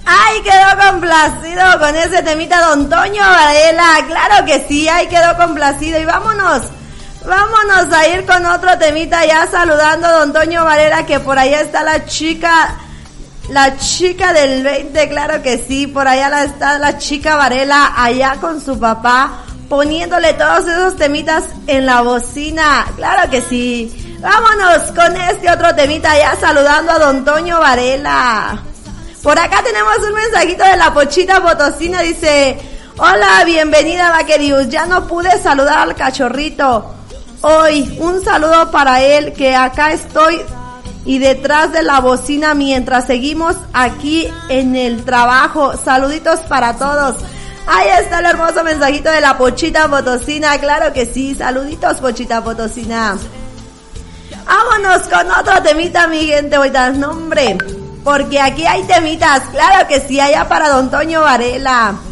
Ay, quedó complacido con ese temita don Toño Varela. Claro que sí, ay, quedó complacido. Y vámonos a ir con otro temita ya saludando a don Toño Varela, que por allá está la chica del 20, claro que sí, por allá está la chica Varela, allá con su papá, poniéndole todos esos temitas en la bocina, claro que sí. Vámonos con este otro temita ya saludando a don Toño Varela. Por acá tenemos un mensajito de la Pochita Potosina, dice: hola, bienvenida Vaquerius, ya no pude saludar al cachorrito hoy, un saludo para él, que acá estoy y detrás de la bocina mientras seguimos aquí en el trabajo. Saluditos para todos. Ahí está el hermoso mensajito de la Pochita Potosina, claro que sí, saluditos Pochita Potosina. Vámonos con otro temita, mi gente, ahorita nombre, porque aquí hay temitas, claro que sí, allá para don Toño Varela.